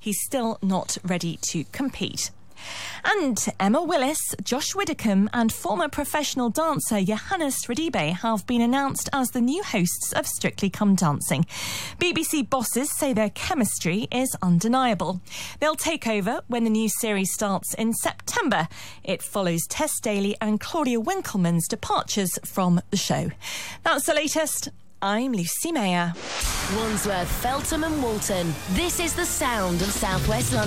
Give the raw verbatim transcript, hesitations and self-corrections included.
he's still not ready to compete. And Emma Willis, Josh Widdicombe and former professional dancer Johannes Radibe have been announced as the new hosts of Strictly Come Dancing. B B C bosses say their chemistry is undeniable. They'll take over when the new series starts in September. It follows Tess Daly and Claudia Winkleman's departures from the show. That's the latest. I'm Lucy Mayer. Wandsworth, Feltham and Walton. This is the sound of South West London.